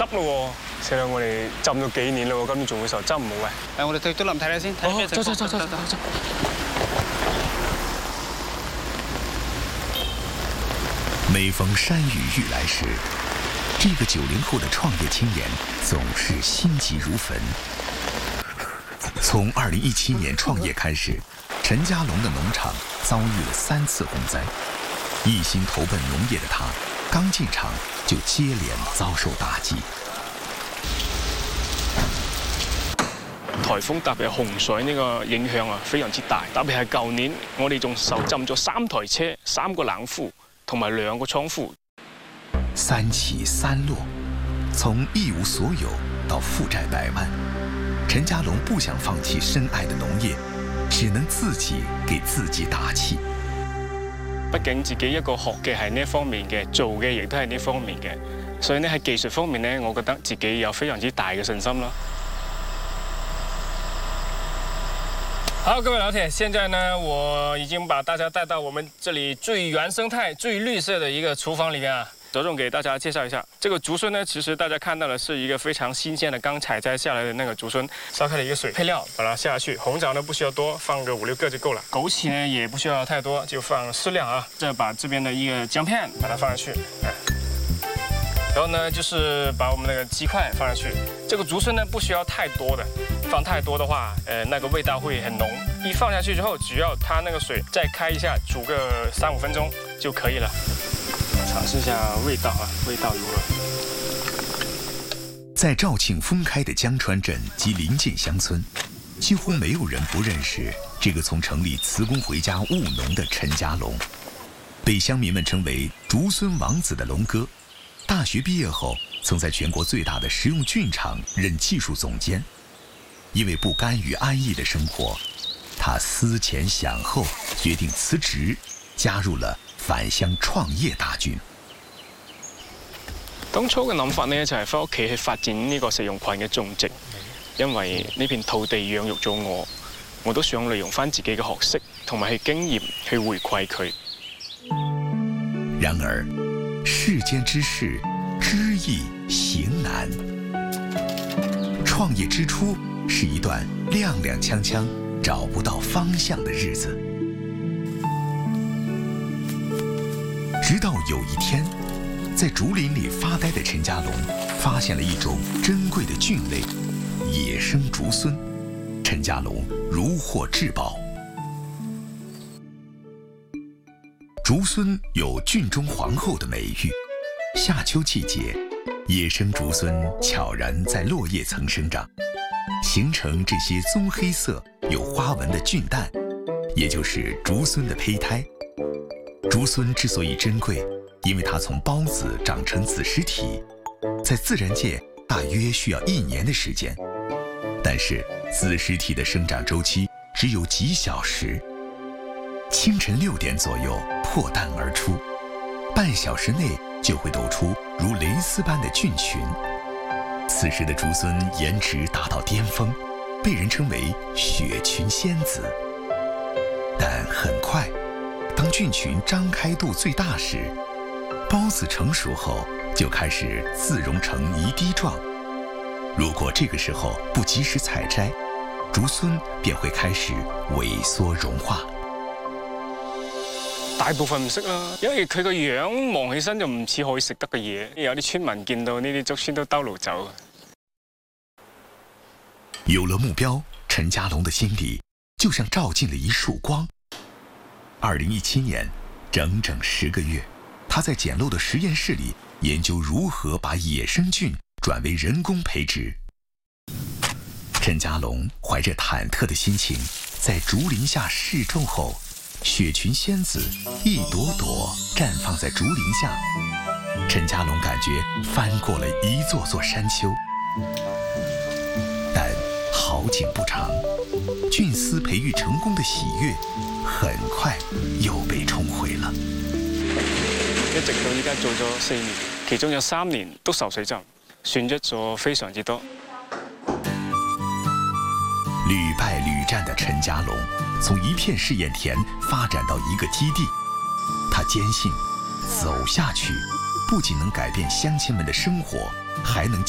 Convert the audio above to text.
執咯喎，死啦！我哋浸咗幾年啦喎，今年仲會受執唔好嘅。 我哋去都林睇睇先，睇咩情況？走。 每逢山雨欲来时，这个90后的创业青年总是心急如焚。从2017年创业开始，陈家龙的农场遭遇了3次洪灾，一心投奔农业的他，刚进场就接连遭受打击。 颱風特別洪水呢個影響啊，非常之大。特別係舊年，我哋仲受浸咗3台車、3個冷庫同埋2個倉庫。 3起3落，從一無所有到負債100萬，陳家龍不想放棄深愛的農業，只能自己給自己打氣。 畢竟自己一個學嘅係呢一方面嘅，做嘅亦都係呢方面嘅，所以呢喺技術方面呢，我覺得自己有非常之大嘅信心咯。好，各位老铁，现在呢，我已经把大家带到我们这里最原生态、最绿色的一个厨房里面啊。着重给大家介绍一下，这个竹荪呢，其实大家看到的是一个非常新鲜的刚采摘下来的那个竹荪，烧开了一个水，配料把它下去，红枣呢不需要多，放个5、6个就够了。枸杞呢也不需要太多，就放适量啊。再把这边的一个姜片把它放上去，然后呢就是把我们那个鸡块放上去。这个竹荪呢不需要太多的，放太多的话，那个味道会很浓。一放下去之后，只要它那个水再开一下，煮个3、5分钟就可以了。尝试一下味道啊，味道如何？ 在肇庆封开的江川镇及邻近乡村，几乎没有人不认识这个从城里辞工回家务农的陈家龙，被乡民们称为“竹荪王子”的龙哥。大学毕业后，曾在全国最大的食用菌厂任技术总监。因为不甘于安逸的生活，他思前想后，决定辞职，加入了返鄉創業大軍。 當初嘅諗法呢，就係翻屋企去發展呢個食用菌嘅種植，因為呢片土地養育咗我都想利用翻自己嘅學識同埋去經驗去回饋佢。 然而，世間之事，知易行難。創業之初是一段踉踉跄跄、找不到方向的日子。直到有一天，在竹林里发呆的陈家龙发现了一种珍贵的菌类——野生竹荪。陈家龙如获至宝。竹荪有“菌中皇后”的美誉，夏秋季节，野生竹荪悄然在落叶层生长，形成这些棕黑色有花纹的菌蛋，也就是竹荪的胚胎。竹荪之所以珍贵，因为它从孢子长成子实体，在自然界大约需要1年的时间，但是子实体的生长周期只有几小时。清晨6点左右破蛋而出，半小时内就会抖出如蕾丝般的菌群。此时的竹荪颜值达到巅峰，被人称为雪群仙子。但很快，当菌群张开度最大时，孢子成熟后就开始自溶成泥滴状。如果这个時候不及時採摘，竹荪便會開始萎縮融化。 大部分唔識啦，因為佢個樣望起身就唔似可以食得嘅嘢。有啲村民見到呢啲竹荪都兜路走。 有了目標，陳家龍的心裡就像照進了一束光。2017年，整整10個月，他在簡陋的實驗室裡研究如何把野生菌轉為人工培植。陳家龍懷着忐忑的心情，在竹林下試種後，雪群仙子一朵朵綻放在竹林下。陳家龍感覺翻過了一座座山丘。但好景不長，菌絲培育成功的喜悅很快又被沖毀了。 一直到依家做咗4年，其中有3年都受水浸，損失咗非常之多。 屢敗屢戰的陳家龍從一片試驗田發展到一個基地，他堅信走下去不僅能改變鄉親們的生活，還能